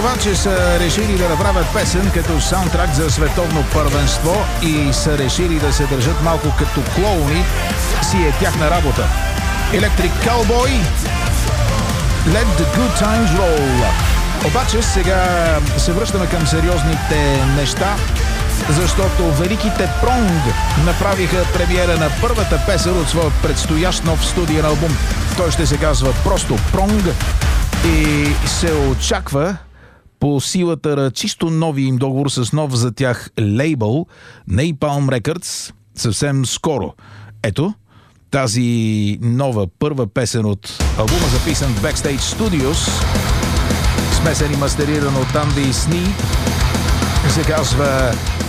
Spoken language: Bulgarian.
това, че са решили да направят песен като саундтрак за световно първенство и са решили да се държат малко като клоуни, си е тяхна работа. Electric Cowboy, Let the Good Times Roll. Обаче сега се връщаме към сериозните неща, защото великите Пронг направиха премиера на първата песен от своя предстоящ нов студиен албум. Той ще се казва просто Пронг и се очаква по силата на чисто нови им договор с нов за тях лейбъл Napalm Records съвсем скоро. Ето, тази нова първа песен от албума, записан в Backstage Studios, смесен и мастериран от Анди Сни, се казва